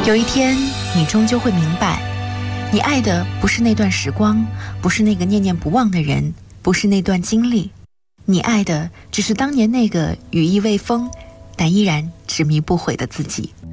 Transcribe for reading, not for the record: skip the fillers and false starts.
有一天，你终究会明白，你爱的不是那段时光，不是那个念念不忘的人，不是那段经历，你爱的只是当年那个羽翼未丰，但依然执迷不悔的自己。